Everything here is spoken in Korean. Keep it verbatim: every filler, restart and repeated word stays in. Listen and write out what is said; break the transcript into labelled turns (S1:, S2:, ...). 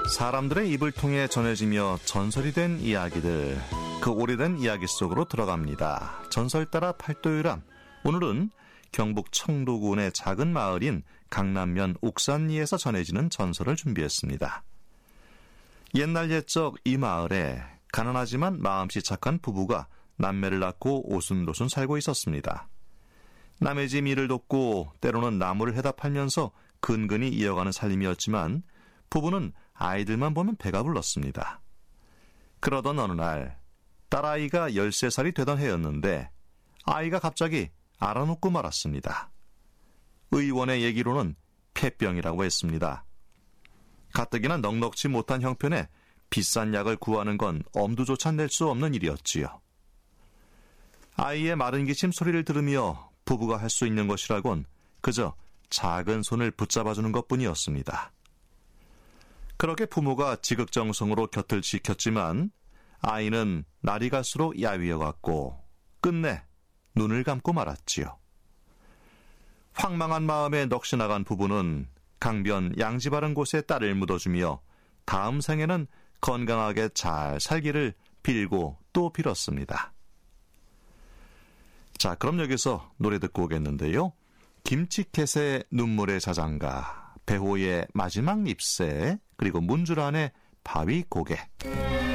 S1: 사람들의 입을 통해 전해지며 전설이 된 이야기들, 그 오래된 이야기 속으로 들어갑니다. 전설 따라 팔도유람. 오늘은 경북 청도군의 작은 마을인 강남면 옥산리에서 전해지는 전설을 준비했습니다. 옛날 옛적 이 마을에 가난하지만 마음씨 착한 부부가 남매를 낳고 오순도순 살고 있었습니다. 남의 집 일을 돕고 때로는 나무를 해다 팔면서 근근히 이어가는 살림이었지만 부부는 아이들만 보면 배가 불렀습니다. 그러던 어느 날 딸아이가 열세 살이 되던 해였는데 아이가 갑자기 알아눕고 말았습니다. 의원의 얘기로는 폐병이라고 했습니다. 가뜩이나 넉넉지 못한 형편에 비싼 약을 구하는 건 엄두조차 낼 수 없는 일이었지요. 아이의 마른 기침 소리를 들으며 부부가 할 수 있는 것이라곤 그저 작은 손을 붙잡아주는 것뿐이었습니다. 그렇게 부모가 지극정성으로 곁을 지켰지만 아이는 날이 갈수록 야위어갔고 끝내 눈을 감고 말았지요. 황망한 마음에 넋이 나간 부부는 강변 양지 바른 곳에 딸을 묻어주며 다음 생에는 건강하게 잘 살기를 빌고 또 빌었습니다. 자, 그럼 여기서 노래 듣고 오겠는데요. 김치캣의 눈물의 자장가, 배호의 마지막 잎새, 그리고 문주란의 바위 고개.